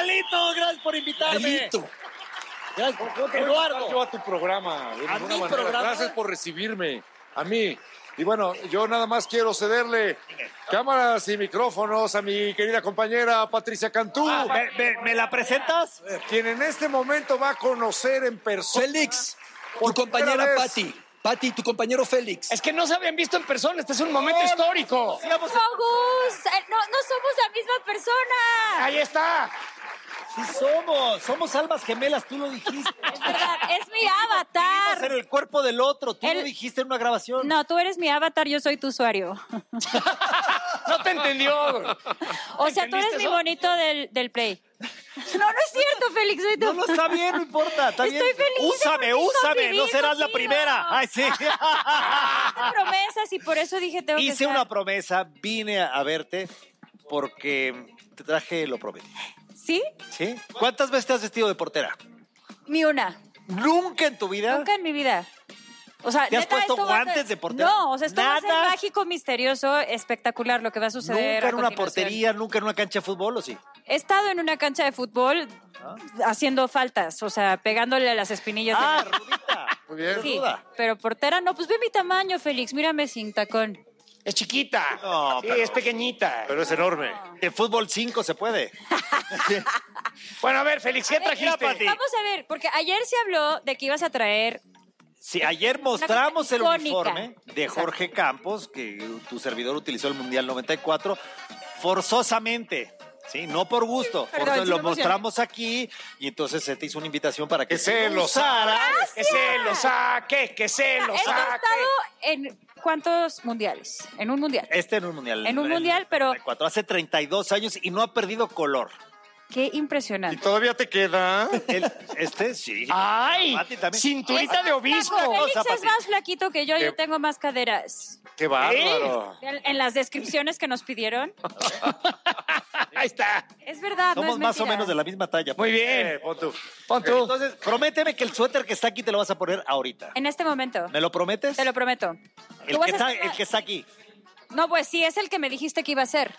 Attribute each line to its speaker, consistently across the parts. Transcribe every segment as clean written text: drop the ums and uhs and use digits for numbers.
Speaker 1: Lalito, gracias por invitarme.
Speaker 2: Lalito.
Speaker 1: Gracias, Eduardo.
Speaker 3: Yo a tu programa. De
Speaker 1: ¿A
Speaker 3: ninguna
Speaker 1: mi
Speaker 3: manera.
Speaker 1: programa?
Speaker 3: Gracias por recibirme. A mí. Y bueno, yo nada más quiero cederle cámaras y micrófonos a mi querida compañera Patricia Cantú,
Speaker 1: ¿Me la presentas?
Speaker 3: quien en este momento va a conocer en persona.
Speaker 2: Félix,
Speaker 3: Por
Speaker 2: tu compañera
Speaker 3: primera vez.
Speaker 2: Pati. Pati, tu compañero Félix.
Speaker 4: Es que no se habían visto en persona, este es un momento histórico.
Speaker 5: No, Gus, no somos la misma persona.
Speaker 4: Ahí está.
Speaker 1: Sí somos almas gemelas, tú lo dijiste.
Speaker 5: Es verdad, es mi
Speaker 1: Vamos a
Speaker 5: avatar.
Speaker 1: ser el cuerpo del otro, tú lo
Speaker 5: El-
Speaker 1: dijiste en una grabación.
Speaker 5: No, tú eres mi avatar, yo soy tu usuario.
Speaker 4: No te entendió.
Speaker 5: O sea, tú eres
Speaker 4: ¿Entendiste
Speaker 5: mi
Speaker 4: eso?
Speaker 5: bonito del Play. No es cierto, Félix, soy tu...
Speaker 1: No, está bien, no importa, está bien.
Speaker 5: Estoy feliz de
Speaker 1: Úsame,
Speaker 5: convivir
Speaker 1: no serás la
Speaker 5: contigo.
Speaker 1: primera. Ay, sí.
Speaker 5: Hice promesas y por eso dije tengo que
Speaker 1: Hice
Speaker 5: estar.
Speaker 1: una promesa, vine a verte porque te traje lo prometido.
Speaker 5: ¿Sí?
Speaker 1: ¿Sí? ¿Cuántas veces te has vestido de portera?
Speaker 5: Ni una.
Speaker 1: ¿Nunca en tu vida?
Speaker 5: Nunca en mi vida. O sea,
Speaker 1: ¿Te has
Speaker 5: neta,
Speaker 1: puesto
Speaker 5: esto va a ser-
Speaker 1: guantes de portera?
Speaker 5: No, o sea, esto va a ser
Speaker 1: ¿Nada?
Speaker 5: mágico, misterioso, espectacular lo que va a suceder.
Speaker 1: ¿Nunca
Speaker 5: a
Speaker 1: en una
Speaker 5: continuación.
Speaker 1: portería, nunca en una cancha de fútbol o sí?
Speaker 5: He estado en una cancha de fútbol haciendo faltas, o sea, pegándole a las espinillas.
Speaker 1: Ah,
Speaker 5: de
Speaker 1: Rudita.
Speaker 3: Muy bien.
Speaker 5: Sí,
Speaker 1: duda.
Speaker 5: pero portera no, pues ve mi tamaño, Félix, mírame sin tacón.
Speaker 4: Es chiquita.
Speaker 1: No,
Speaker 4: Sí,
Speaker 1: pero-
Speaker 4: es pequeñita.
Speaker 3: Pero es enorme.
Speaker 1: En fútbol 5 se puede.
Speaker 4: Bueno, a ver, Félix, ¿qué
Speaker 1: Pati.
Speaker 4: trajiste?
Speaker 5: Vamos a ver, porque ayer se habló de que ibas a traer...
Speaker 1: Sí, ayer mostramos el
Speaker 5: cosa icónica.
Speaker 1: uniforme de Jorge Campos, que tu servidor utilizó el Mundial 94, forzosamente. Sí, no por gusto.
Speaker 5: Perdón, sí me
Speaker 1: lo
Speaker 5: emocioné.
Speaker 1: mostramos aquí y entonces se te hizo una invitación para que
Speaker 3: Que se lo
Speaker 1: usaras.
Speaker 4: Que se lo saque, que se lo
Speaker 5: Esto ha
Speaker 4: saque.
Speaker 5: estado en ¿cuántos mundiales? En un mundial.
Speaker 1: En un mundial.
Speaker 5: En un mundial, pero-
Speaker 1: 94, hace 32 años y no ha perdido color.
Speaker 5: Qué
Speaker 3: ¿Y
Speaker 5: impresionante.
Speaker 3: todavía te queda?
Speaker 1: Sí.
Speaker 4: ¡Ay!
Speaker 1: Pati también.
Speaker 4: Cinturita de obispo.
Speaker 5: Félix es
Speaker 1: Pati.
Speaker 5: más flaquito que yo
Speaker 3: ¿Qué?
Speaker 5: tengo más caderas.
Speaker 3: ¡Qué bárbaro!
Speaker 5: En las descripciones que nos pidieron.
Speaker 4: Ahí está.
Speaker 5: Es verdad, no
Speaker 1: Somos
Speaker 5: es
Speaker 1: más o
Speaker 5: mentira.
Speaker 1: menos de la misma talla.
Speaker 4: Muy bien.
Speaker 3: Pon tú.
Speaker 4: Pon tú.
Speaker 1: Entonces, prométeme que el suéter que está aquí te lo vas a poner ahorita.
Speaker 5: En este momento.
Speaker 1: ¿Me lo prometes?
Speaker 5: Te lo prometo.
Speaker 1: El
Speaker 5: Tú vas
Speaker 1: que,
Speaker 5: a
Speaker 1: está,
Speaker 5: estar-
Speaker 1: el que está aquí.
Speaker 5: No, pues sí, es el que me dijiste que iba a ser.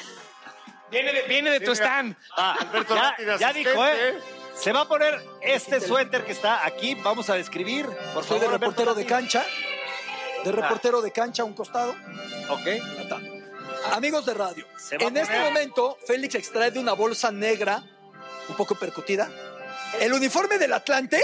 Speaker 4: Viene de tu stand.
Speaker 3: Alberto
Speaker 1: ya,
Speaker 3: Ratti, de
Speaker 1: ya
Speaker 3: asistente.
Speaker 1: dijo, ¿eh? Se va a poner este suéter que está aquí. Vamos a describir, por
Speaker 2: Soy
Speaker 1: favor.
Speaker 2: de reportero de
Speaker 1: Alberto
Speaker 2: cancha. De reportero de cancha a un costado.
Speaker 1: Ratti. Ok.
Speaker 2: Ya está. Amigos de radio,
Speaker 1: Se va a
Speaker 2: en este
Speaker 1: poner-
Speaker 2: momento Félix extrae de una bolsa negra, un poco percutida, el uniforme del Atlante.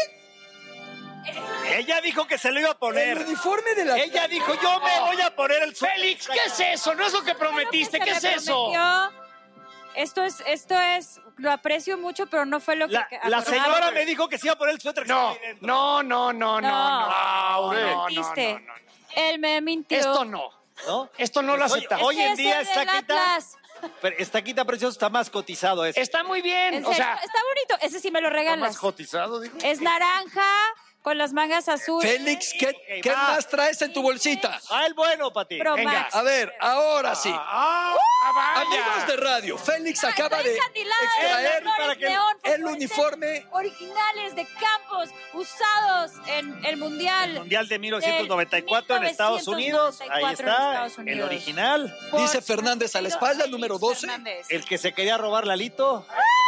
Speaker 1: Ella dijo que se lo iba a
Speaker 2: El
Speaker 1: poner.
Speaker 2: uniforme del Atlante.
Speaker 1: Ella dijo, yo me voy a poner el suéter.
Speaker 4: Félix, ¿qué es eso? No es lo que prometiste.
Speaker 5: Lo que
Speaker 4: ¿Qué
Speaker 5: se
Speaker 4: es
Speaker 5: me
Speaker 4: eso?
Speaker 5: prometió. Esto es, lo aprecio mucho, pero no fue lo que...
Speaker 1: La
Speaker 5: acordamos.
Speaker 1: señora me dijo que se iba a poner el suéter. que
Speaker 4: No,
Speaker 1: está ahí dentro.
Speaker 4: no, no, no, no, no.
Speaker 5: me
Speaker 4: no,
Speaker 5: mentiste.
Speaker 4: no, no, no.
Speaker 5: Él me mintió.
Speaker 4: Esto no.
Speaker 1: ¿No?
Speaker 4: Esto no lo
Speaker 1: Oye,
Speaker 4: aceptamos.
Speaker 1: hoy en día
Speaker 5: Ese es del
Speaker 1: está quita.
Speaker 5: Atlas.
Speaker 1: Pero esta quita precioso está más cotizado ese.
Speaker 4: Está muy bien.
Speaker 5: En
Speaker 4: O
Speaker 5: serio,
Speaker 4: sea,
Speaker 5: está bonito. Ese sí me lo
Speaker 3: ¿Está
Speaker 5: regalas.
Speaker 3: más cotizado, dijo?
Speaker 5: Es naranja, con las mangas azules.
Speaker 2: Félix, ¿qué
Speaker 1: va.
Speaker 2: más traes en tu bolsita?
Speaker 1: Ah, el bueno, Pati.
Speaker 5: Pro
Speaker 4: venga.
Speaker 5: Max.
Speaker 2: A ver, ahora sí.
Speaker 4: vaya.
Speaker 2: Amigos de radio, Félix acaba de extraer
Speaker 1: para que
Speaker 2: el uniforme.
Speaker 5: originales de Campos usados en el Mundial.
Speaker 1: Mundial de 1994 en Estados Unidos. Ahí
Speaker 5: 1994 en
Speaker 1: está,
Speaker 5: Estados
Speaker 1: el
Speaker 5: Unidos.
Speaker 1: original.
Speaker 2: Dice Fernández a la espalda, el número 12.
Speaker 5: Fernández.
Speaker 1: El que se quería robar Lalito.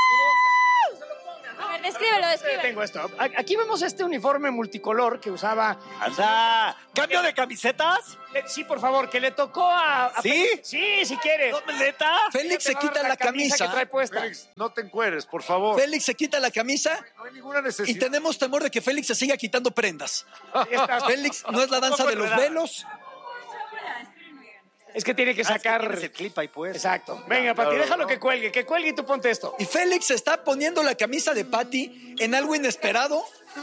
Speaker 5: A ver, descríbelo.
Speaker 4: Tengo esto. Aquí vemos este uniforme multicolor que usaba.
Speaker 1: Anda. ¿Cambio de camisetas?
Speaker 4: Sí, por favor, que le tocó a
Speaker 1: ¿Sí?
Speaker 4: Félix. Sí, si quieres.
Speaker 1: ¿No, neta?
Speaker 2: Félix
Speaker 4: Te
Speaker 2: se
Speaker 4: va a dar
Speaker 2: quita la
Speaker 4: que
Speaker 2: camisa.
Speaker 4: trae puesta.
Speaker 3: Félix, no te encueres, por favor.
Speaker 2: Félix se quita la camisa
Speaker 3: No hay ninguna
Speaker 2: y
Speaker 3: necesidad.
Speaker 2: tenemos temor de que Félix se siga quitando prendas.
Speaker 4: Ahí está.
Speaker 2: Félix, no es la danza de los velos.
Speaker 4: Es que tiene que sacar.
Speaker 1: Tienes el clip ahí pues.
Speaker 4: Exacto. Venga, Pati,
Speaker 3: Claro,
Speaker 4: déjalo
Speaker 3: ¿no?
Speaker 4: que cuelgue y tú ponte esto.
Speaker 2: Y Félix se está poniendo la camisa de Patty en algo inesperado.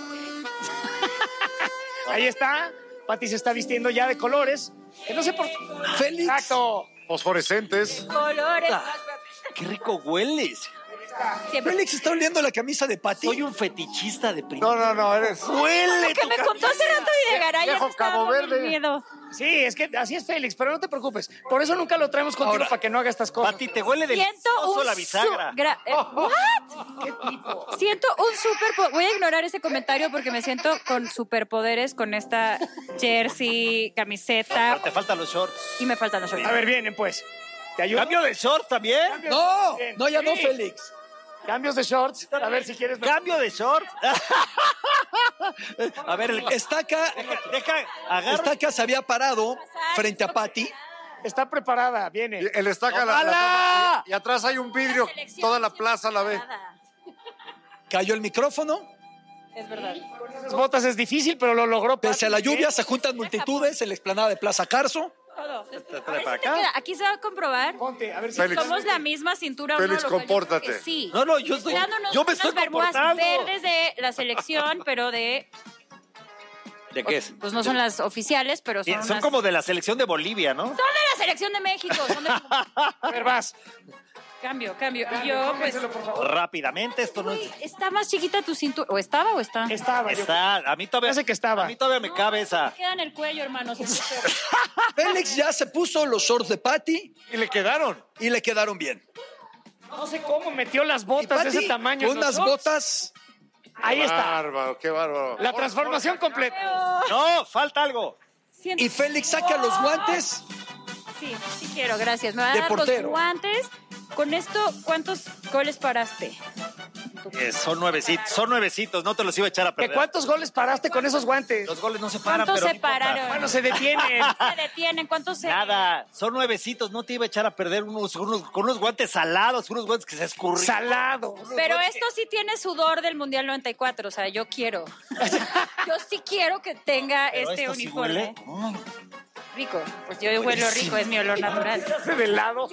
Speaker 4: Ahí está. Pati se está vistiendo ya de colores. Que no sé por.
Speaker 2: Félix.
Speaker 4: Exacto.
Speaker 3: Fosforescentes.
Speaker 5: Colores.
Speaker 1: Qué rico hueles.
Speaker 5: Siempre.
Speaker 2: Félix está oliendo la camisa de Patty.
Speaker 1: Soy un fetichista de
Speaker 3: No, no, no, eres.
Speaker 1: ¡Huele!
Speaker 5: Que me contó hace rato Videgaray. ya
Speaker 3: Viejo
Speaker 5: me estaba
Speaker 3: Cabo
Speaker 5: dando
Speaker 3: Verde.
Speaker 5: miedo.
Speaker 4: Sí, es que así es Félix, pero no te preocupes. Por eso nunca lo traemos contigo
Speaker 2: Ahora,
Speaker 4: para que no haga estas cosas.
Speaker 1: Pati, te huele
Speaker 5: Siento
Speaker 1: delicioso
Speaker 5: un
Speaker 1: la bisagra.
Speaker 5: ¿What?
Speaker 4: ¿Qué tipo?
Speaker 5: Siento un super... Voy a ignorar ese comentario porque me siento con superpoderes con esta jersey, camiseta
Speaker 1: Pero te faltan los shorts.
Speaker 5: y me faltan los shorts.
Speaker 4: A ver, vienen pues. ¿Te ayudo?
Speaker 1: ¿Cambio de shorts también?
Speaker 2: No,
Speaker 4: Bien.
Speaker 2: no, ya no,
Speaker 4: Sí.
Speaker 2: Félix.
Speaker 4: Cambios de shorts. A ver si quieres.
Speaker 1: Cambio de short. A ver,
Speaker 2: Estaca se había parado frente a Patty.
Speaker 4: Está preparada, viene.
Speaker 3: El estaca la
Speaker 1: ¡Ojalá!
Speaker 3: toma y atrás hay un vidrio, toda la plaza la ve.
Speaker 2: Cayó el micrófono.
Speaker 5: Es verdad.
Speaker 4: Las botas es difícil, pero lo logró.
Speaker 2: Pese a la
Speaker 4: Patty.
Speaker 2: lluvia, se juntan multitudes en la explanada de Plaza Carso.
Speaker 5: Todo.
Speaker 1: Trae para acá.
Speaker 5: Mira, aquí se va a comprobar.
Speaker 4: Ponte, a ver si
Speaker 3: Félix.
Speaker 5: Somos la misma cintura.
Speaker 3: Félix,
Speaker 5: uno, lo cual yo creo que
Speaker 3: compórtate.
Speaker 5: Sí.
Speaker 1: No, yo estoy
Speaker 5: Dándonos
Speaker 1: me estoy
Speaker 5: unas bermudas
Speaker 1: comportando.
Speaker 5: verdes de la selección, pero
Speaker 1: ¿De qué es?
Speaker 5: pues no son las oficiales, pero son,
Speaker 1: Son
Speaker 5: unas-
Speaker 1: como de la selección de Bolivia, ¿no?
Speaker 5: son de la selección de México. Son de...
Speaker 4: A ver, vas.
Speaker 5: Cambio. Y yo, pues,
Speaker 1: Rápidamente, esto no es...
Speaker 5: está más chiquita tu cintura. ¿O estaba o está?
Speaker 4: Estaba. yo-
Speaker 1: Está, a mí todavía...
Speaker 4: Parece que estaba.
Speaker 1: A mí todavía me cabe esa...
Speaker 5: Queda en el cuello, hermano.
Speaker 2: Félix ya se puso los shorts de Patty
Speaker 3: Y le quedaron.
Speaker 2: y le quedaron bien.
Speaker 4: No sé cómo metió las
Speaker 2: Y
Speaker 4: botas de
Speaker 2: Patty,
Speaker 4: ese tamaño.
Speaker 2: con
Speaker 4: en los
Speaker 2: unas
Speaker 4: shorts.
Speaker 2: botas.
Speaker 4: Ahí está.
Speaker 3: Bárbaro, qué bárbaro.
Speaker 4: La transformación completa.
Speaker 1: No, falta algo.
Speaker 2: Y Félix saca los guantes.
Speaker 5: Sí quiero, gracias. Me va a
Speaker 2: De
Speaker 5: dar
Speaker 2: portero.
Speaker 5: los guantes. Con esto, ¿cuántos goles paraste?
Speaker 1: Son nuevecitos, no te los iba a echar a
Speaker 4: ¿Que
Speaker 1: perder.
Speaker 4: ¿Cuántos goles paraste con esos guantes?
Speaker 1: Los goles no se paran,
Speaker 5: ¿Cuántos
Speaker 1: pero
Speaker 5: se
Speaker 1: no importa.
Speaker 5: pararon?
Speaker 4: Bueno, se detienen.
Speaker 5: Se detienen, ¿cuántos se...?
Speaker 1: Nada, son nuevecitos, no te iba a echar a perder con unos guantes salados, unos guantes que se escurren.
Speaker 4: Salado.
Speaker 5: Pero esto sí tiene sudor del Mundial 94, o sea, yo quiero. Yo sí quiero que tenga
Speaker 1: Pero
Speaker 5: este
Speaker 1: esto sí
Speaker 5: uniforme.
Speaker 1: huele.
Speaker 5: Rico, pues yo huelo rico, es mi olor natural.
Speaker 4: Hace de lado.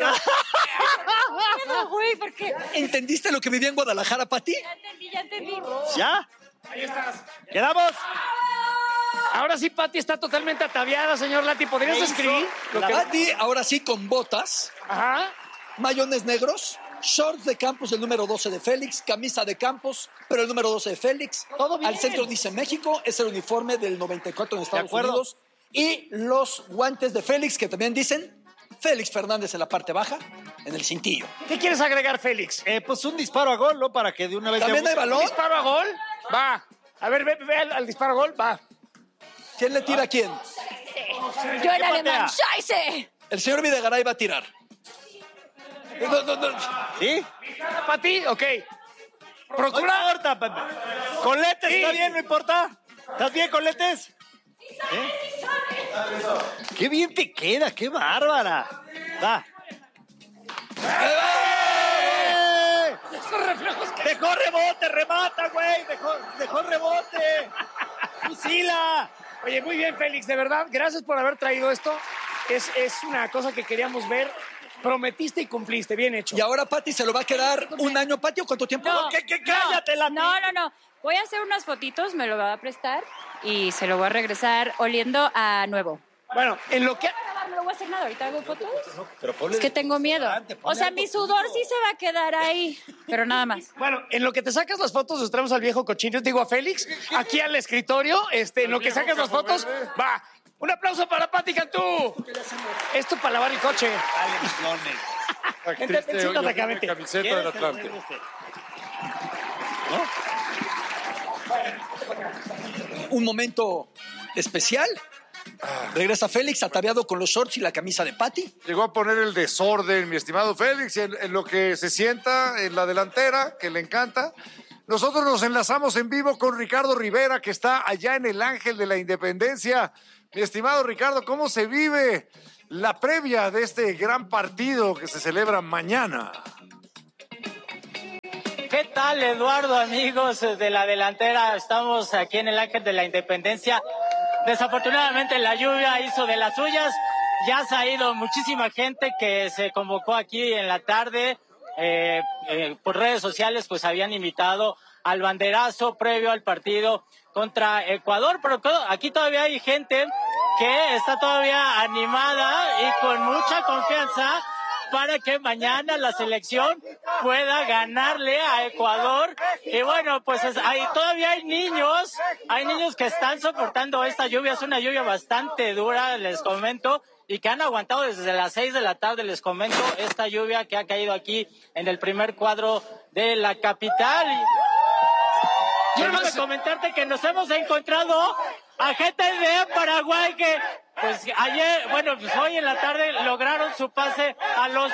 Speaker 5: No, güey, porque...
Speaker 2: ¿Entendiste lo que vivía en Guadalajara, Patty?
Speaker 5: Ya entendí.
Speaker 1: ¿Ya?
Speaker 4: Ahí estás.
Speaker 1: ¿Quedamos?
Speaker 4: Ahora sí, Patty está totalmente ataviada, señor Lati. ¿Podrías
Speaker 1: ¿Qué
Speaker 4: escribir?
Speaker 1: hizo?
Speaker 4: Lo que...
Speaker 2: Patty, ahora sí, con botas,
Speaker 4: Ajá.
Speaker 2: mayones negros, shorts de Campos del número 12 de Félix, camisa de Campos, pero el número 12 de Félix.
Speaker 4: Todo bien.
Speaker 2: Al centro dice México, es el uniforme del 94 en Estados
Speaker 1: acuerdo.
Speaker 2: Unidos. Y los guantes de Félix, que también dicen Félix Fernández en la parte baja, en el cintillo.
Speaker 4: ¿Qué quieres agregar, Félix?
Speaker 1: Pues un disparo a gol, ¿no? Para que de una vez...
Speaker 2: ¿También hay balón?
Speaker 4: ¿Disparo a gol? Va. A ver, ve al disparo a gol. Va.
Speaker 2: ¿Quién le tira a quién?
Speaker 5: Yo en
Speaker 1: patea?
Speaker 5: alemán, ¡Scheiße!
Speaker 2: El señor Videgaray va a tirar. No.
Speaker 1: ¿Sí?
Speaker 4: ¿Patty? Ok.
Speaker 1: No
Speaker 4: Procura.
Speaker 1: importa. ¿Con letes
Speaker 4: Sí.
Speaker 1: está bien? ¿No importa? ¿Estás bien con letes? ¿Eh? ¡Qué bien te queda! ¡Qué bárbara! Va. ¡Eh!
Speaker 4: Esos reflejos que...
Speaker 1: ¡Dejó rebote! ¡Remata, güey! ¡Dejó rebote! ¡Fusila!
Speaker 4: Oye, muy bien, Félix. De verdad, gracias por haber traído esto. Es una cosa que queríamos ver. Prometiste y cumpliste. Bien hecho.
Speaker 2: Y ahora Patty se lo va a quedar un año, Patty, ¿o cuánto tiempo?
Speaker 1: ¡Cállate, la
Speaker 5: No. Voy a hacer unas fotitos, me lo va a prestar y se lo voy a regresar oliendo a nuevo.
Speaker 4: Bueno, en lo que...
Speaker 5: No lo voy a hacer nada, ahorita hago fotos.
Speaker 1: Pero ponle-
Speaker 5: Es que tengo miedo. O sea, mi sudor sí se va a quedar ahí, pero nada más.
Speaker 4: Bueno, en lo que te sacas las fotos, nos traemos al viejo cochino, digo a Félix, aquí al escritorio, en lo que sacas las fotos, va. Un aplauso para Patty Cantú. Esto para lavar el coche.
Speaker 1: Dale, clones.
Speaker 4: Vente, siéntate acá, vente.
Speaker 3: Camiseta del Atlante.
Speaker 2: Un momento especial. Regresa Félix ataviado con los shorts y la camisa de Patty.
Speaker 3: Llegó a poner el desorden, mi estimado Félix, en lo que se sienta en la delantera, que le encanta. Nosotros nos enlazamos en vivo con Ricardo Rivera, que está allá en el Ángel de la Independencia. Mi estimado Ricardo, ¿cómo se vive la previa de este gran partido que se celebra mañana?
Speaker 6: ¿Qué tal, Eduardo, amigos de la delantera? Estamos aquí en el Ángel de la Independencia. Desafortunadamente la lluvia hizo de las suyas. Ya se ha ido muchísima gente que se convocó aquí en la tarde. Por redes sociales pues habían invitado al banderazo previo al partido contra Ecuador, pero aquí todavía hay gente que está todavía animada y con mucha confianza para que mañana la selección pueda ganarle a Ecuador. Y bueno, pues todavía hay niños que están soportando esta lluvia. Es una lluvia bastante dura, les comento, y que han aguantado desde las 6 de la tarde, les comento, esta lluvia que ha caído aquí en el primer cuadro de la capital. Y quiero comentarte que nos hemos encontrado a gente de Paraguay que pues ayer, bueno, pues hoy en la tarde lograron su pase a los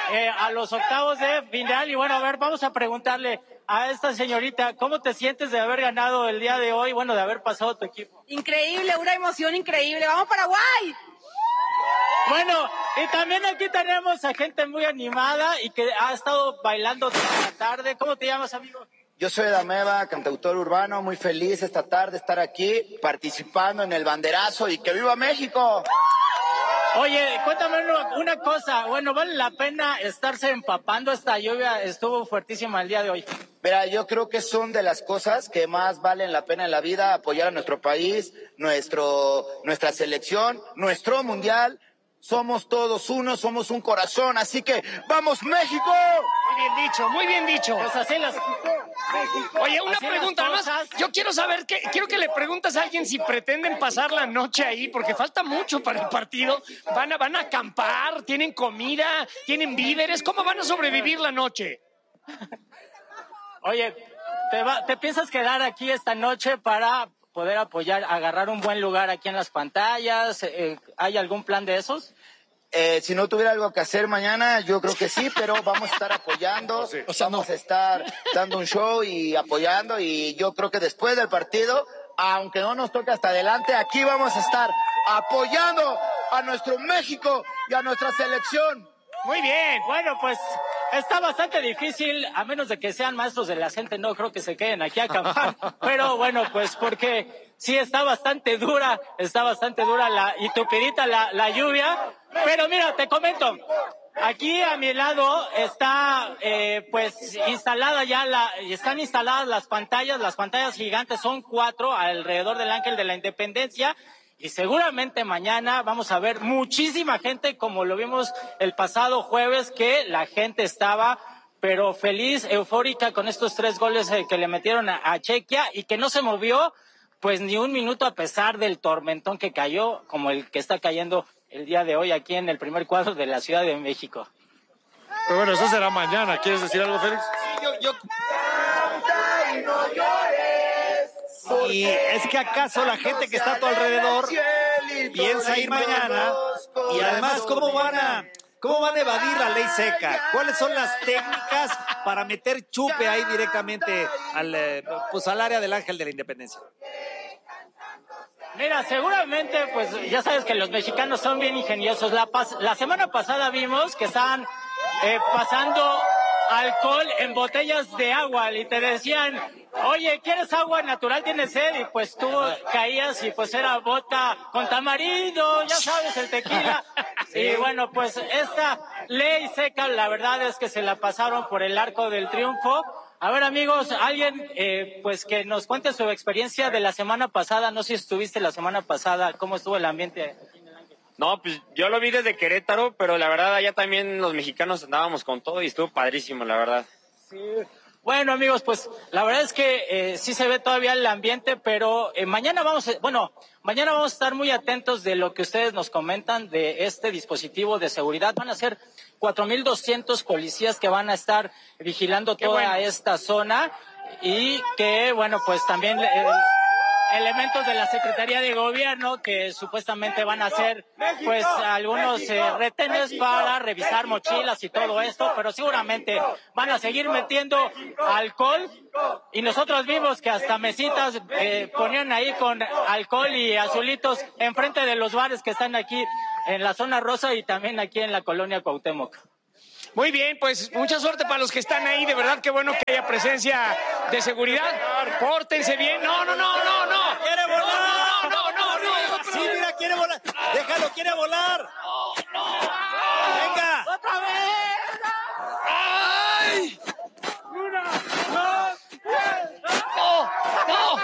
Speaker 6: a los octavos de final. Y bueno, a ver, vamos a preguntarle a esta señorita, ¿cómo te sientes de haber ganado el día de hoy? Bueno, de haber pasado tu equipo.
Speaker 7: Increíble, una emoción increíble. ¡Vamos Paraguay!
Speaker 6: Bueno, y también aquí tenemos a gente muy animada y que ha estado bailando toda la tarde. ¿Cómo te llamas, amigo?
Speaker 8: Yo soy Dameva, cantautor urbano, muy feliz esta tarde de estar aquí participando en el banderazo y ¡que viva México!
Speaker 6: Oye, cuéntame una cosa. Bueno, ¿vale la pena estarse empapando? Esta lluvia estuvo fuertísima el día de hoy.
Speaker 8: Mira, yo creo que son de las cosas que más valen la pena en la vida, apoyar a nuestro país, nuestra selección, nuestro mundial. Somos todos uno, somos un corazón, así que ¡vamos México!
Speaker 4: Muy bien dicho, muy bien dicho.
Speaker 6: Pues así las...
Speaker 4: Oye, una
Speaker 6: así
Speaker 4: pregunta
Speaker 6: las
Speaker 4: más.
Speaker 6: cosas.
Speaker 4: Yo quiero saber, quiero que le preguntes a alguien si pretenden pasar la noche ahí, porque falta mucho para el partido. Van a acampar, tienen comida, tienen víveres. ¿Cómo van a sobrevivir la noche?
Speaker 6: Oye, ¿te piensas quedar aquí esta noche para poder agarrar un buen lugar aquí en las pantallas? ¿Hay algún plan de esos?
Speaker 8: Si no tuviera algo que hacer mañana, yo creo que sí, pero vamos a estar apoyando, vamos a estar dando un show y apoyando, y yo creo que después del partido, aunque no nos toque hasta adelante, aquí vamos a estar apoyando a nuestro México y a nuestra selección.
Speaker 6: Muy bien. Bueno, pues está bastante difícil, a menos de que sean maestros de la gente, no creo que se queden aquí a acampar. Pero bueno, pues porque sí está bastante dura y tupidita la lluvia. Pero mira, te comento, aquí a mi lado está están instaladas las pantallas gigantes, son 4 alrededor del Ángel de la Independencia. Y seguramente mañana vamos a ver muchísima gente, como lo vimos el pasado jueves, que la gente estaba, pero feliz, eufórica con estos 3 goles que le metieron a Chequia y que no se movió pues ni un minuto a pesar del tormentón que cayó, como el que está cayendo el día de hoy aquí en el primer cuadro de la Ciudad de México.
Speaker 3: Pero bueno, eso será mañana. ¿Quieres decir algo, Félix?
Speaker 1: Y es que acaso la gente que está a tu alrededor piensa ir mañana, y además ¿cómo van a evadir la ley seca? ¿Cuáles son las técnicas para meter chupe ahí directamente al área del Ángel de la Independencia?
Speaker 6: Mira, seguramente, pues ya sabes que los mexicanos son bien ingeniosos. La semana pasada vimos que estaban pasando alcohol en botellas de agua y te decían, oye, ¿quieres agua natural? ¿Tienes sed? Y pues tú caías y pues era bota con tamarindo, ya sabes, el tequila. Y bueno, pues esta ley seca, la verdad es que se la pasaron por el arco del triunfo. A ver, amigos, alguien pues que nos cuente su experiencia de la semana pasada. No sé si estuviste la semana pasada, ¿cómo estuvo el ambiente?
Speaker 9: No, pues yo lo vi desde Querétaro, pero la verdad allá también los mexicanos andábamos con todo y estuvo padrísimo, la verdad.
Speaker 6: Sí. Bueno, amigos, pues la verdad es que sí se ve todavía el ambiente, pero mañana vamos a estar muy atentos de lo que ustedes nos comentan de este dispositivo de seguridad. Van a ser 4,200 policías que van a estar vigilando toda esta zona y que, bueno, pues también elementos de la Secretaría de Gobierno que supuestamente van a hacer pues algunos retenes para revisar mochilas y todo esto, pero seguramente van a seguir metiendo alcohol y nosotros vimos que hasta mesitas ponían ahí con alcohol y azulitos enfrente de los bares que están aquí en la zona rosa y también aquí en la colonia Cuauhtémoc.
Speaker 4: Muy bien, pues mucha suerte para los que están ahí. De verdad, qué bueno que haya presencia de seguridad. Pórtense bien. No.
Speaker 1: ¡Quiere volar!
Speaker 4: No.
Speaker 1: Sí, mira, quiere volar. Déjalo, quiere volar.
Speaker 4: No.
Speaker 1: Venga.
Speaker 6: ¡Otra vez!
Speaker 4: ¡Ay!
Speaker 6: ¡Una, dos, tres!
Speaker 4: ¡No!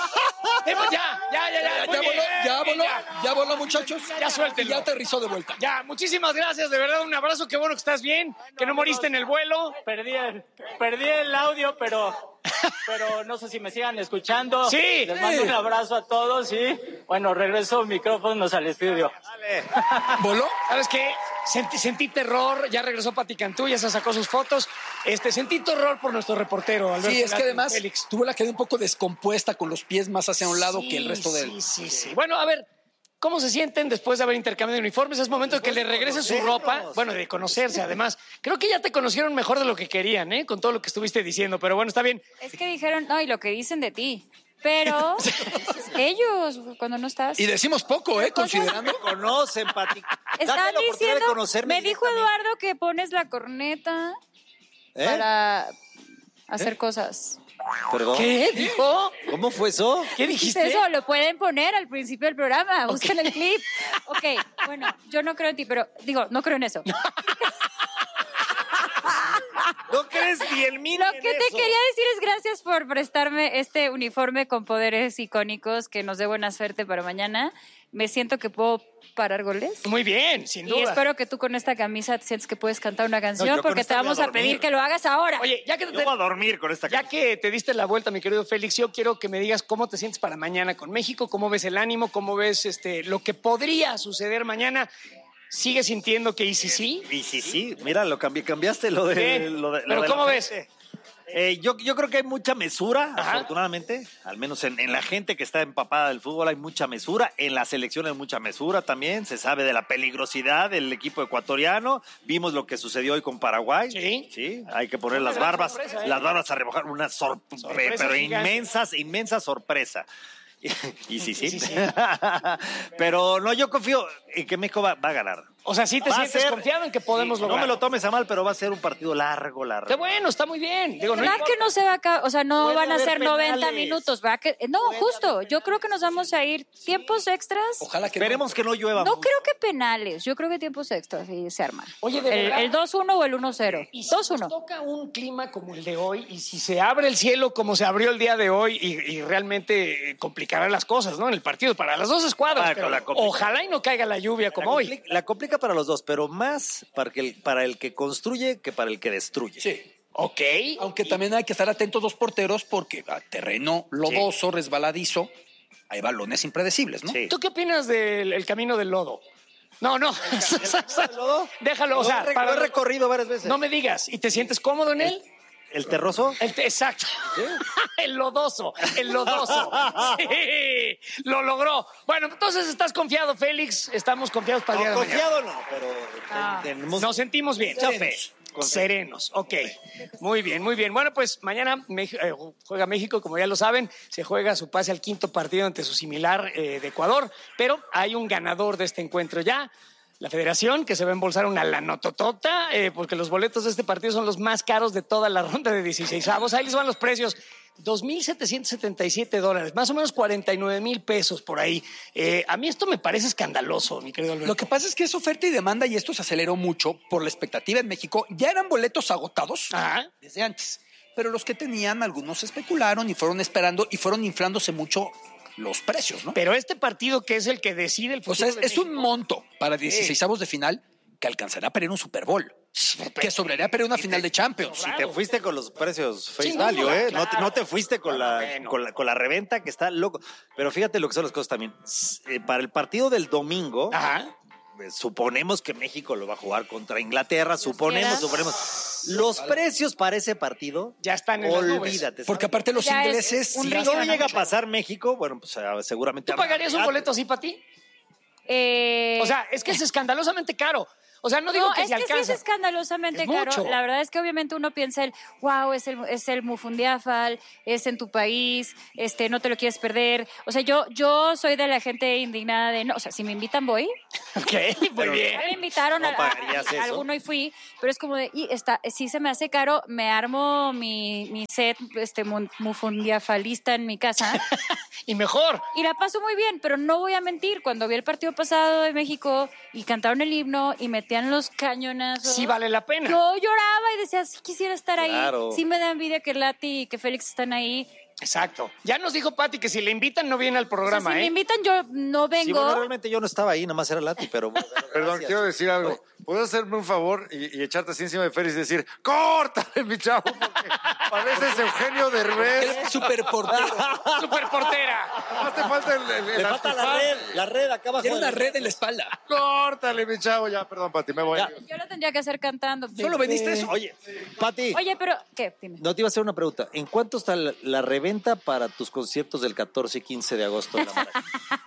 Speaker 4: Ya. Muy bien.
Speaker 2: Ya voló, muchachos.
Speaker 4: Ya suéltenlo.
Speaker 2: Y ya aterrizó de vuelta.
Speaker 4: Ya, muchísimas gracias, de verdad, un abrazo, qué bueno que estás bien, que no moriste en el vuelo.
Speaker 6: Perdí el audio, pero no sé si me sigan escuchando.
Speaker 4: Sí.
Speaker 6: Les mando un abrazo a todos y, bueno, regreso micrófonos al estudio.
Speaker 1: Dale.
Speaker 2: ¿Voló?
Speaker 4: ¿Sabes qué? Sentí terror, ya regresó Pati Cantú, ya se sacó sus fotos. Sentí terror por nuestro reportero, Alberto.
Speaker 2: Sí, es que además
Speaker 4: Félix.
Speaker 2: tuvo la quedé un poco descompuesta con los pies más hacia un lado que el resto de él.
Speaker 4: Sí. Bueno, a ver, ¿cómo se sienten después de haber intercambiado uniformes? Es momento de que le regrese su ropa, bueno, de conocerse además. Creo que ya te conocieron mejor de lo que querían, ¿eh? Con todo lo que estuviste diciendo, pero bueno, está bien.
Speaker 5: Es que dijeron, no, y lo que dicen de ti. Pero ellos, cuando no estás...
Speaker 2: Y decimos poco, considerando.
Speaker 1: Me conocen, Pati.
Speaker 5: Están
Speaker 1: Date la oportunidad
Speaker 5: diciendo,
Speaker 1: de conocerme
Speaker 5: me dijo
Speaker 1: directamente.
Speaker 5: Eduardo que pones la corneta
Speaker 1: ¿Eh?
Speaker 5: para hacer cosas.
Speaker 1: Perdón.
Speaker 4: ¿Qué dijo?
Speaker 1: ¿Cómo fue eso?
Speaker 4: ¿Qué dijiste?
Speaker 5: Eso lo pueden poner al principio del programa. Busquen el clip. Ok, bueno, yo no creo en ti, pero digo, no creo en eso.
Speaker 1: ¿No crees ni en mí?
Speaker 5: Lo
Speaker 1: ni en
Speaker 5: que te
Speaker 1: eso?
Speaker 5: quería decir es gracias por prestarme este uniforme con poderes icónicos que nos dé buena suerte para mañana. Me siento que puedo parar goles.
Speaker 4: Muy bien, sin duda.
Speaker 5: Y espero que tú con esta camisa te sientes que puedes cantar una canción
Speaker 1: yo con
Speaker 5: porque te
Speaker 1: esta voy a
Speaker 5: vamos a
Speaker 1: dormir.
Speaker 5: pedir que lo hagas ahora.
Speaker 4: Oye, ya que
Speaker 1: Yo voy a dormir con esta
Speaker 4: Ya que te diste la vuelta, mi querido Félix, yo quiero que me digas cómo te sientes para mañana con México, cómo ves el ánimo, cómo ves lo que podría suceder mañana. ¿Sigues sintiendo que sí?
Speaker 1: Y sí, mira, cambiaste lo de...
Speaker 4: ¿Qué?
Speaker 1: Lo de
Speaker 4: ¿Pero
Speaker 1: lo de
Speaker 4: cómo
Speaker 1: la
Speaker 4: ves?
Speaker 1: gente. Yo creo que hay mucha mesura,
Speaker 4: Ajá.
Speaker 1: afortunadamente, al menos en la gente que está empapada del fútbol hay mucha mesura, en la selección hay mucha mesura también, se sabe de la peligrosidad del equipo ecuatoriano, vimos lo que sucedió hoy con Paraguay,
Speaker 4: Sí.
Speaker 1: Hay que poner
Speaker 4: Una
Speaker 1: las
Speaker 4: gran
Speaker 1: barbas,
Speaker 4: sorpresa, ¿eh?
Speaker 1: las barbas a remojar, una
Speaker 4: Sorpresa
Speaker 1: pero
Speaker 4: gigante.
Speaker 1: inmensa sorpresa. Y sí.
Speaker 4: Sí.
Speaker 1: Pero no, yo confío en que México va a ganar.
Speaker 4: O sea, ¿sí te
Speaker 1: Va a
Speaker 4: sientes
Speaker 1: ser-
Speaker 4: confiado en que podemos
Speaker 1: Sí,
Speaker 4: lograr?
Speaker 1: No me lo tomes a mal, pero va a ser un partido largo.
Speaker 4: Qué bueno, está muy bien. Digo, no
Speaker 5: ¿Verdad
Speaker 4: importa.
Speaker 5: que no se va a acabar? O sea, no
Speaker 1: Puede
Speaker 5: van a
Speaker 1: haber
Speaker 5: ser 90
Speaker 1: penales.
Speaker 5: minutos, ¿va? No, justo. Yo creo que nos vamos a ir tiempos extras.
Speaker 2: Ojalá que
Speaker 1: Esperemos que no llueva
Speaker 5: No
Speaker 1: mucho.
Speaker 5: creo que penales. Yo creo que tiempos extras sí se arman.
Speaker 4: Oye, de verdad.
Speaker 5: El 2-1 o el 1-0.
Speaker 4: Y si nos
Speaker 5: 2-1.
Speaker 4: toca un clima como el de hoy, y si se abre el cielo como se abrió el día de hoy, y realmente complicará las cosas, ¿no? En el partido, para las dos escuadras.
Speaker 1: Ah,
Speaker 4: pero
Speaker 1: la complica.
Speaker 4: ojalá y no caiga la lluvia como hoy.
Speaker 1: La complica para los dos, pero más para el que construye que para el que destruye.
Speaker 2: Sí.
Speaker 4: Ok.
Speaker 2: Aunque también hay que estar atentos los porteros porque a terreno lodoso, resbaladizo, hay balones impredecibles, ¿no?
Speaker 1: Sí.
Speaker 4: ¿Tú qué opinas del camino del lodo? No.
Speaker 1: lodo?
Speaker 4: Déjalo, o sea,
Speaker 1: Lo he recorrido varias veces.
Speaker 4: no me digas. ¿Y te sientes cómodo en él?
Speaker 1: ¿El terroso?
Speaker 4: Exacto. El lodoso. Sí, lo logró. Bueno, entonces estás confiado, Félix. Estamos confiados para el día de mañana.
Speaker 1: Confiado no, pero tenemos...
Speaker 4: Nos sentimos bien.
Speaker 1: Mucha
Speaker 4: Fe.
Speaker 1: fe.
Speaker 4: Serenos. Ok. Muy bien. Bueno, pues mañana juega México, como ya lo saben. Se juega su pase al quinto partido ante su similar de Ecuador. Pero hay un ganador de este encuentro ya. La Federación, que se va a embolsar una lanototota, porque los boletos de este partido son los más caros de toda la ronda de 16avos. Ahí les van los precios. $2,777, más o menos 49,000 pesos por ahí. A mí esto me parece escandaloso, mi querido Alberto.
Speaker 2: Lo que pasa es que es oferta y demanda y esto se aceleró mucho por la expectativa en México. Ya eran boletos agotados
Speaker 4: Ajá.
Speaker 2: desde antes, pero los que tenían, algunos especularon y fueron esperando y fueron inflándose mucho los precios, ¿no?
Speaker 4: Pero este partido que es el que decide el
Speaker 2: O
Speaker 4: futuro
Speaker 2: sea,
Speaker 4: de
Speaker 2: es un
Speaker 4: México,
Speaker 2: monto para 16avos de final que alcanzará para ir a un Super Bowl, que sobraría para ir a una final de Champions.
Speaker 1: Si te fuiste con los precios face
Speaker 4: Sí,
Speaker 1: value,
Speaker 4: no,
Speaker 1: ¿eh?
Speaker 4: claro.
Speaker 1: No te fuiste con
Speaker 4: Bueno.
Speaker 1: con la reventa, que está loco. Pero fíjate lo que son las cosas también. Para el partido del domingo,
Speaker 4: Ajá.
Speaker 1: suponemos que México lo va a jugar contra Inglaterra, suponemos. Los precios para ese partido,
Speaker 4: Ya están en las nubes.
Speaker 1: olvídate.
Speaker 2: Porque aparte los
Speaker 5: Ya es
Speaker 2: ingleses...
Speaker 5: un
Speaker 1: si
Speaker 5: riesgo.
Speaker 1: no llega a pasar México, bueno, pues seguramente...
Speaker 4: ¿Tú pagarías un boleto así para ti? O sea, es que es escandalosamente caro. O sea, no digo
Speaker 5: No,
Speaker 4: que
Speaker 5: es
Speaker 4: se
Speaker 5: que sí
Speaker 4: alcanza.
Speaker 5: es escandalosamente
Speaker 4: Es
Speaker 5: caro.
Speaker 4: mucho.
Speaker 5: La verdad es que obviamente uno piensa es el Mufundiafal, es en tu país, no te lo quieres perder. O sea, yo soy de la gente indignada de, no, o sea, si me invitan voy.
Speaker 4: Ok, muy bien.
Speaker 5: Ya me invitaron
Speaker 1: no
Speaker 5: a
Speaker 1: pagarías eso.
Speaker 5: alguno y fui, pero es como de, sí se me hace caro, me armo mi set mufundiafalista en mi casa
Speaker 4: Y mejor.
Speaker 5: y la paso muy bien, pero no voy a mentir, cuando vi el partido pasado de México y cantaron el himno y metían los cañonazos.
Speaker 4: Sí vale la pena.
Speaker 5: Yo lloraba y decía, sí quisiera estar
Speaker 1: Claro.
Speaker 5: ahí. Sí me da envidia que Lati y que Félix están ahí.
Speaker 4: Exacto. Ya nos dijo Pati que si le invitan no viene al
Speaker 5: O sea,
Speaker 4: programa,
Speaker 5: si me
Speaker 4: ¿eh?
Speaker 5: invitan, yo no
Speaker 1: Sí,
Speaker 5: vengo.
Speaker 1: bueno, realmente yo no estaba ahí, nada más era Lati, pero... bueno,
Speaker 3: Perdón,
Speaker 1: gracias.
Speaker 3: quiero decir algo. ¿Puedes hacerme un favor y echarte así encima de Félix y decir, córtale, mi chavo, porque pareces Eugenio Derbez?
Speaker 2: El super portero.
Speaker 4: Super portera.
Speaker 3: Más te falta el
Speaker 1: Le falta la red acá abajo.
Speaker 2: Tiene
Speaker 1: de
Speaker 2: una
Speaker 1: la-
Speaker 2: red en la espalda.
Speaker 3: Córtale, mi chavo. Ya, perdón, Pati, me voy.
Speaker 1: Ya.
Speaker 5: Yo lo tendría que hacer cantando.
Speaker 2: ¿Solo veniste eso?
Speaker 1: Oye, Pati,
Speaker 5: Oye, pero, ¿qué? Dime.
Speaker 1: no te iba a hacer una pregunta. ¿En cuánto está la reventa reventa para tus conciertos del 14 y 15 de agosto de la Maraca?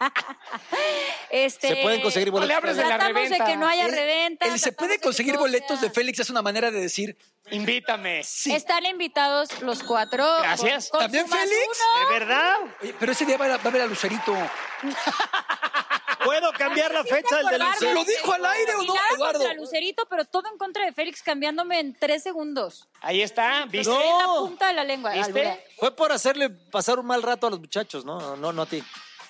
Speaker 1: Se pueden conseguir boletos.
Speaker 4: No le hables de la
Speaker 5: Tratamos
Speaker 4: reventa.
Speaker 5: de que no haya reventa.
Speaker 2: El se puede conseguir boletos de Félix es una manera de decir,
Speaker 4: Invítame.
Speaker 2: sí.
Speaker 5: Están invitados los 4.
Speaker 4: Gracias.
Speaker 5: con
Speaker 2: ¿También
Speaker 5: su más
Speaker 2: Félix?
Speaker 5: uno.
Speaker 1: ¿De verdad?
Speaker 2: Oye, pero ese día va a ver a Lucerito.
Speaker 1: ¿Puedo cambiar la fecha del del
Speaker 5: Acordarme.
Speaker 2: ¿Lo dijo al aire o no,
Speaker 5: Nada
Speaker 2: Eduardo?
Speaker 5: contra Lucerito, pero todo en contra de Félix, cambiándome en 3 segundos.
Speaker 4: Ahí está, ¿viste?
Speaker 5: Estoy en la punta de la lengua.
Speaker 4: ¿Viste?
Speaker 5: Albura.
Speaker 1: Fue por hacerle pasar un mal rato a los muchachos, no a ti.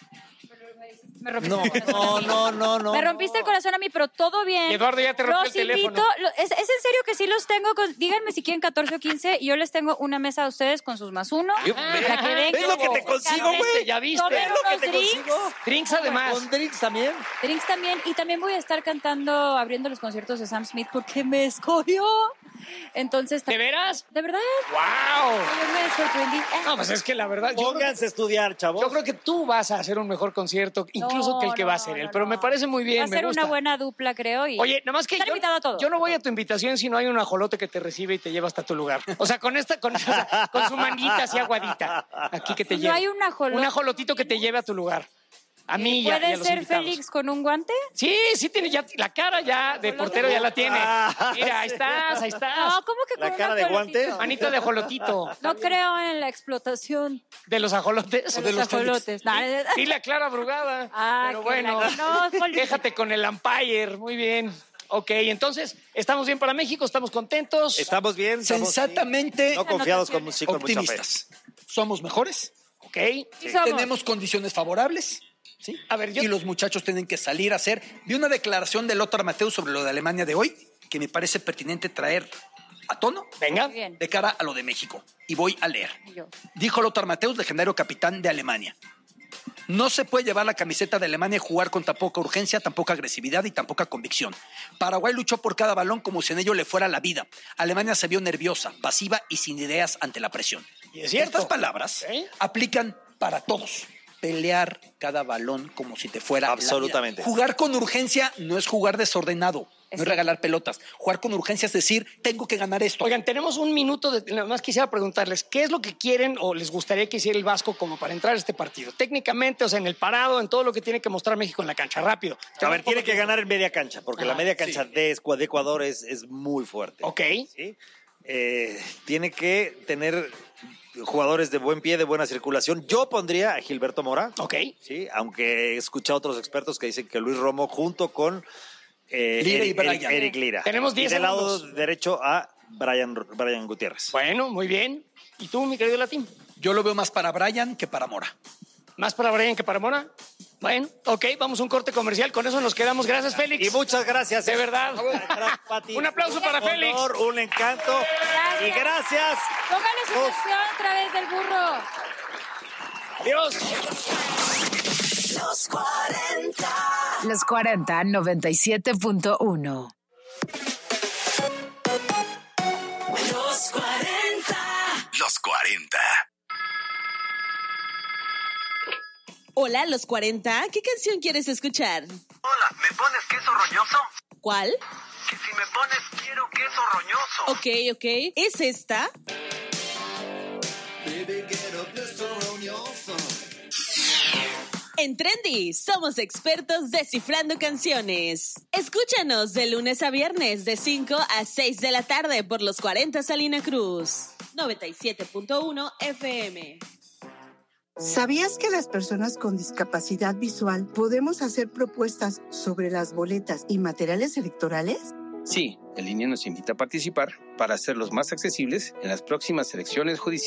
Speaker 5: Me rompiste el corazón a mí.
Speaker 1: No.
Speaker 5: Me rompiste el corazón a mí, pero todo bien.
Speaker 4: Y Eduardo ya te rompió
Speaker 5: Los
Speaker 4: el teléfono.
Speaker 5: invito, ¿es en serio que sí los tengo? Díganme si quieren 14 o 15 y yo les tengo una mesa a ustedes con sus más uno. Para que vengan.
Speaker 1: ¿Ves lo que te consigo, güey?
Speaker 4: ¿Ya viste?
Speaker 5: Tomen
Speaker 1: ¿Ves lo que
Speaker 5: unos
Speaker 1: te
Speaker 5: drinks.
Speaker 1: consigo?
Speaker 4: Drinks además.
Speaker 1: ¿Con drinks también?
Speaker 5: Drinks también. Y también voy a estar cantando, abriendo los conciertos de Sam Smith porque me escogió. Entonces,
Speaker 4: ¿De veras?
Speaker 5: ¿de verdad?
Speaker 4: ¡Wow!
Speaker 5: Yo me sorprendí.
Speaker 4: No, pues es que la verdad, yo creo,
Speaker 1: Pónganse a estudiar, chavos.
Speaker 4: yo creo que tú vas a hacer un mejor concierto, incluso
Speaker 5: No,
Speaker 4: que el que va a ser él. Pero me parece muy bien,
Speaker 5: Va a
Speaker 4: me
Speaker 5: ser
Speaker 4: gusta.
Speaker 5: una buena dupla, creo. Y
Speaker 4: Oye, nada más que
Speaker 5: Están invitados a todos.
Speaker 4: yo no voy a tu invitación si no hay un ajolote que te recibe y te lleva hasta tu lugar. O sea, con su manita así aguadita. Aquí que te
Speaker 5: ¿No
Speaker 4: lleve.
Speaker 5: hay un ajolote?
Speaker 4: Un ajolotito que te lleve a tu lugar. A mí ya,
Speaker 5: ¿Puede
Speaker 4: y a los
Speaker 5: ser
Speaker 4: invitados.
Speaker 5: Félix con un guante?
Speaker 4: Sí, tiene ya la cara ya de portero ya la tiene. Mira, ahí estás.
Speaker 5: No, ¿cómo que
Speaker 1: ¿La
Speaker 5: con
Speaker 1: cara
Speaker 5: un
Speaker 1: de
Speaker 5: ajolotito?
Speaker 1: guante?
Speaker 4: Manita de ajolotito.
Speaker 5: No creo en la explotación
Speaker 4: ¿De los ajolotes?
Speaker 5: de los ajolotes. No,
Speaker 4: Dile a Clara Brugada.
Speaker 5: Ah,
Speaker 4: Pero
Speaker 5: qué
Speaker 4: bueno,
Speaker 5: no, Félix.
Speaker 4: déjate con el umpire. Muy bien. Ok, entonces, ¿estamos bien para México? ¿Estamos contentos?
Speaker 1: Estamos bien. estamos-
Speaker 2: Sensatamente
Speaker 1: No confiados con mucha fe.
Speaker 2: optimistas. Somos mejores,
Speaker 4: Ok.
Speaker 5: Sí somos.
Speaker 2: tenemos condiciones favorables, ¿sí?
Speaker 4: A ver, yo-
Speaker 2: Y los muchachos tienen que salir a hacer. Vi una declaración de Lothar Matthäus sobre lo de Alemania de hoy que me parece pertinente traer a tono
Speaker 4: Venga.
Speaker 5: Muy bien.
Speaker 2: de cara a lo de México. Y voy a leer.
Speaker 5: Y yo.
Speaker 2: Dijo Lothar Matthäus, legendario capitán de Alemania. No se puede llevar la camiseta de Alemania y jugar con tan poca urgencia, tan poca agresividad y tan poca convicción. Paraguay luchó por cada balón como si en ello le fuera la vida. Alemania se vio nerviosa, pasiva y sin ideas ante la presión.
Speaker 4: Y es cierto.
Speaker 2: Estas palabras
Speaker 4: ¿Sí?
Speaker 2: aplican para todos. Pelear cada balón como si te fuera la vida.
Speaker 1: Absolutamente.
Speaker 2: Jugar con urgencia no es jugar desordenado, no es regalar pelotas. Jugar con urgencia es decir, tengo que ganar esto.
Speaker 4: Oigan, tenemos un minuto. Nada más quisiera preguntarles, ¿qué es lo que quieren o les gustaría que hiciera el Vasco como para entrar a este partido? Técnicamente, o sea, en el parado, en todo lo que tiene que mostrar México en la cancha, rápido.
Speaker 1: A ver, tiene que ganar en media cancha, porque la media cancha
Speaker 2: sí.
Speaker 1: de Ecuador es muy fuerte.
Speaker 4: Ok.
Speaker 1: ¿Sí? Tiene que tener jugadores de buen pie, de buena circulación. Yo pondría a Gilberto Mora.
Speaker 4: Ok.
Speaker 1: Sí, aunque he escuchado a otros expertos que dicen que Luis Romo junto con
Speaker 2: Lira y Brian.
Speaker 1: Eric Lira.
Speaker 4: Tenemos 10
Speaker 1: y del lado
Speaker 4: segundos.
Speaker 1: derecho a Brian Gutiérrez.
Speaker 4: Bueno, muy bien. ¿Y tú, mi querido Latín?
Speaker 2: Yo lo veo más para Brian que para Mora.
Speaker 4: ¿Más para Brian que para Mora? Bueno, ok, vamos a un corte comercial. Con eso nos quedamos. Gracias, Félix.
Speaker 1: Y muchas gracias.
Speaker 4: De verdad.
Speaker 1: Pati.
Speaker 4: Un aplauso para
Speaker 1: Un
Speaker 4: Félix.
Speaker 1: honor, un encanto.
Speaker 5: Gracias.
Speaker 1: Y gracias.
Speaker 5: Póngale su canción a través del burro.
Speaker 4: Adiós.
Speaker 10: Los 40 97.1.
Speaker 11: Los 40.
Speaker 12: Hola, los 40. ¿Qué canción quieres escuchar?
Speaker 11: Hola, ¿me pones queso roñoso?
Speaker 12: ¿Cuál?
Speaker 11: Que si me pones quiero queso roñoso.
Speaker 12: Ok. ¿Es esta? En Trendy, somos expertos descifrando canciones. Escúchanos de lunes a viernes de 5 a 6 de la tarde por los 40 Salina Cruz. 97.1 FM.
Speaker 13: ¿Sabías que las personas con discapacidad visual podemos hacer propuestas sobre las boletas y materiales electorales?
Speaker 14: Sí, el INE nos invita a participar para hacerlos más accesibles en las próximas elecciones judiciales.